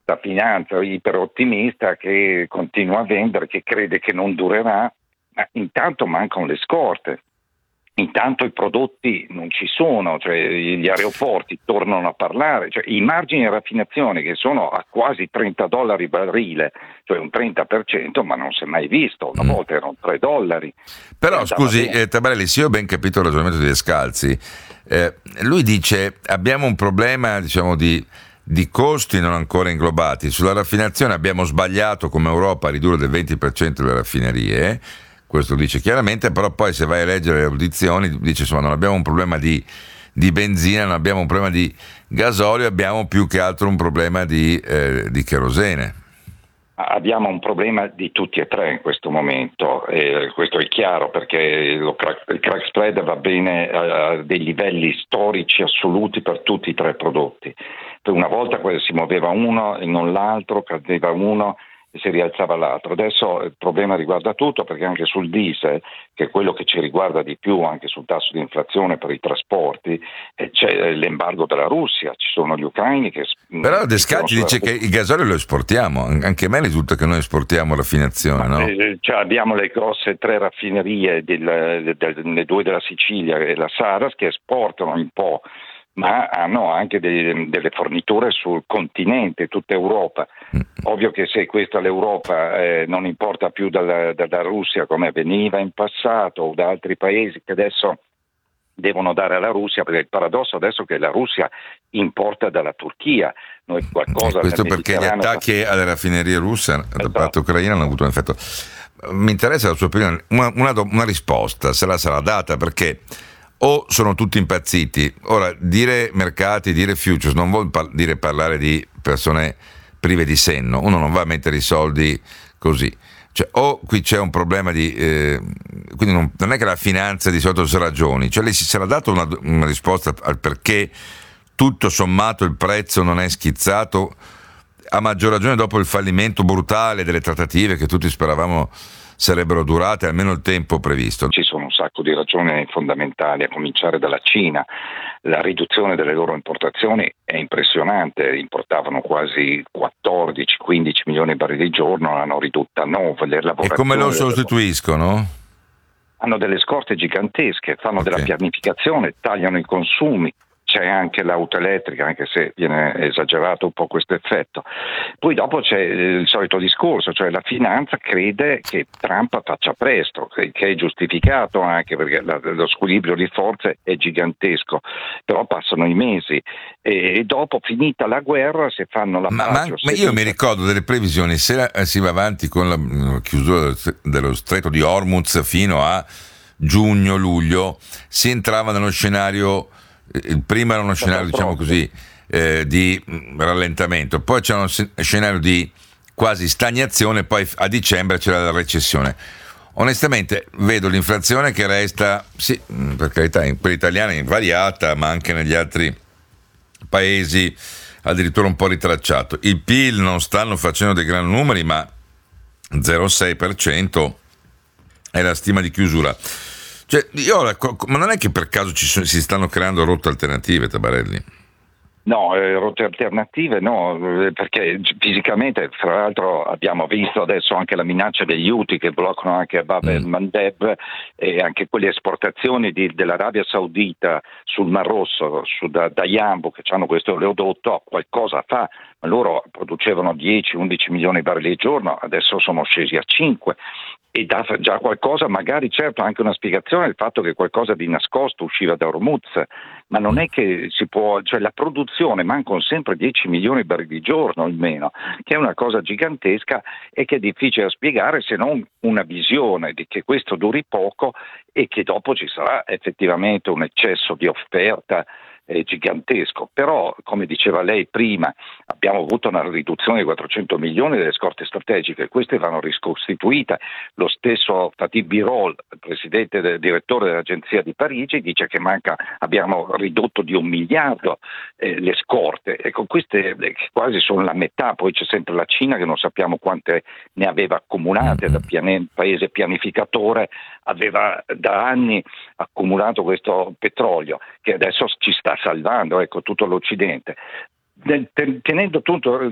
la finanza iperottimista che continua a vendere, che crede che non durerà, ma intanto mancano le scorte. Intanto i prodotti non ci sono, cioè gli aeroporti tornano a parlare, cioè i margini di raffinazione che sono a quasi $30 barile, cioè un 30%, ma non si è mai visto, una volta erano $3. Però scusi, Tabarelli, se io ho ben capito il ragionamento di Descalzi, lui dice abbiamo un problema, diciamo, di costi non ancora inglobati. Sulla raffinazione abbiamo sbagliato come Europa a ridurre del 20% le raffinerie. Questo dice chiaramente, però poi se vai a leggere le audizioni dice insomma non abbiamo un problema di benzina, non abbiamo un problema di gasolio, abbiamo più che altro un problema di cherosene. Abbiamo un problema di tutti e tre in questo momento, questo è chiaro perché il crack spread va bene a dei livelli storici assoluti per tutti i tre prodotti. Una volta si muoveva uno e non l'altro, cadeva uno e si rialzava l'altro. Adesso il problema riguarda tutto, perché anche sul diesel, che è quello che ci riguarda di più, anche sul tasso di inflazione per i trasporti, c'è l'embargo della Russia, ci sono gli ucraini che... Però Descalzi dice che il gasolio lo esportiamo, anche a me risulta che noi esportiamo raffinazione, no? Cioè abbiamo le grosse 3 raffinerie, le 2 della Sicilia e la Saras, che esportano un po', ma hanno anche delle forniture sul continente, tutta Europa. Ovvio che se questa l'Europa non importa più dalla Russia come avveniva in passato, o da altri paesi che adesso devono dare alla Russia, perché il paradosso adesso è che la Russia importa dalla Turchia. Noi qualcosa questo perché gli attacchi alle raffinerie russe da parte ucraina hanno avuto un effetto. Mi interessa la sua opinione, una risposta, se la sarà data, perché o sono tutti impazziti. Ora, dire mercati, dire futures non vuol dire parlare di persone prive di senno. Uno non va a mettere i soldi così. Cioè, o qui c'è un problema di... quindi non è che la finanza di solito si ragioni. Cioè, lei si sarà dato una risposta al perché tutto sommato il prezzo non è schizzato, a maggior ragione dopo il fallimento brutale delle trattative che tutti speravamo sarebbero durate almeno il tempo previsto. Ci sono un sacco di ragioni fondamentali, a cominciare dalla Cina. La riduzione delle loro importazioni è impressionante, importavano quasi 14-15 milioni di barili al giorno, l'hanno ridotta a 9. E come lo sostituiscono? Hanno delle scorte gigantesche, fanno della pianificazione, tagliano i consumi. C'è anche l'auto elettrica, anche se viene esagerato un po' questo effetto. Poi dopo c'è il solito discorso, cioè la finanza crede che Trump faccia presto, che è giustificato anche perché lo squilibrio di forze è gigantesco, però passano i mesi e dopo, finita la guerra, se fanno la pace... Ma io mi ricordo delle previsioni, se si va avanti con la chiusura dello stretto di Hormuz fino a giugno-luglio, si entrava nello scenario... Il primo era uno scenario, diciamo così, di rallentamento, poi c'era uno scenario di quasi stagnazione, poi a dicembre c'era la recessione. Onestamente vedo l'inflazione che resta, sì, per carità, in quella italiana invariata, ma anche negli altri paesi addirittura un po' ritracciato. Il PIL non stanno facendo dei gran numeri, ma 0,6% è la stima di chiusura. Cioè, ma non è che per caso si stanno creando rotte alternative, Tabarelli? No, rotte alternative no, perché fisicamente, fra l'altro abbiamo visto adesso anche la minaccia degli Houthi che bloccano anche Bab el-Mandeb e anche quelle esportazioni dell'Arabia Saudita sul Mar Rosso, da Yanbu, che hanno questo oleodotto, qualcosa fa. Loro producevano 10-11 milioni di barili al giorno, adesso sono scesi a 5. E dà già qualcosa, magari certo anche una spiegazione del fatto che qualcosa di nascosto usciva da Hormuz, ma non è che si può, cioè la produzione mancano sempre 10 milioni di barili al giorno almeno, che è una cosa gigantesca e che è difficile da spiegare se non una visione di che questo duri poco e che dopo ci sarà effettivamente un eccesso di offerta gigantesco. Però, come diceva lei prima, abbiamo avuto una riduzione di 400 milioni delle scorte strategiche, queste vanno ricostituite. Lo stesso Fatih Birol, direttore dell'agenzia di Parigi, dice che abbiamo ridotto di 1 miliardo le scorte. Ecco, queste quasi sono la metà. Poi c'è sempre la Cina che non sappiamo quante ne aveva accumulate, da paese pianificatore aveva da anni accumulato questo petrolio che adesso ci sta salvando, ecco, tutto l'Occidente. Tenendo tutto